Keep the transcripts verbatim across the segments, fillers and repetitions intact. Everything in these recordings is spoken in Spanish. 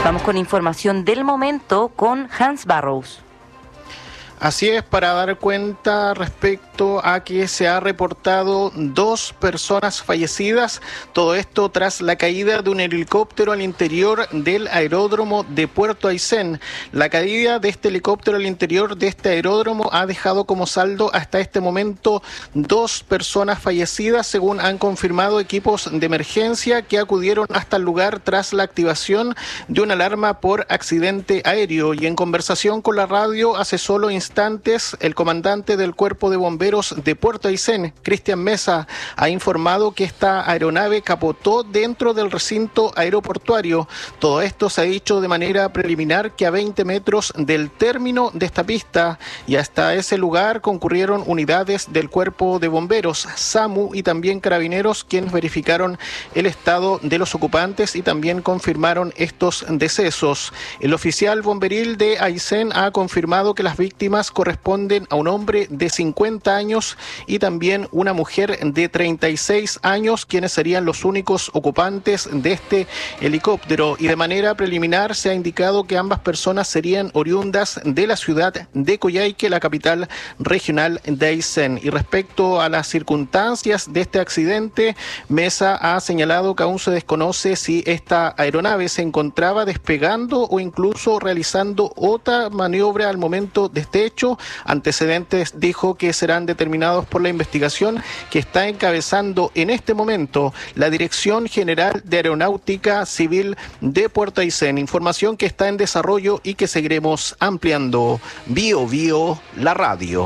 Vamos con información del momento con Hans Barrows. Así es, para dar cuenta respecto a que se ha reportado dos personas fallecidas, todo esto tras la caída de un helicóptero al interior del aeródromo de Puerto Aysén. La caída de este helicóptero al interior de este aeródromo ha dejado como saldo hasta este momento dos personas fallecidas, según han confirmado equipos de emergencia que acudieron hasta el lugar tras la activación de una alarma por accidente aéreo. Y en conversación con la radio hace solo instantes, el comandante del Cuerpo de Bomberos de Puerto Aysén, Cristian Mesa, ha informado que esta aeronave capotó dentro del recinto aeroportuario. Todo esto se ha dicho de manera preliminar que a veinte metros del término de esta pista, y hasta ese lugar concurrieron unidades del Cuerpo de Bomberos, SAMU y también Carabineros, quienes verificaron el estado de los ocupantes y también confirmaron estos decesos. El oficial bomberil de Aysén ha confirmado que las víctimas corresponden a un hombre de cincuenta años y también una mujer de treinta y seis años, quienes serían los únicos ocupantes de este helicóptero. Y de manera preliminar se ha indicado que ambas personas serían oriundas de la ciudad de Coyhaique, la capital regional de Aysén. Y respecto a las circunstancias de este accidente, Mesa ha señalado que aún se desconoce si esta aeronave se encontraba despegando o incluso realizando otra maniobra al momento de este hecho. Antecedentes dijo que serán determinados por la investigación que está encabezando en este momento la Dirección General de Aeronáutica Civil de Puerto Aysén. Información que está en desarrollo y que seguiremos ampliando. Bio Bio, la radio.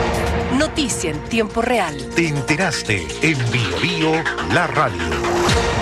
Noticia en tiempo real. Te enteraste en Bio Bio, la radio.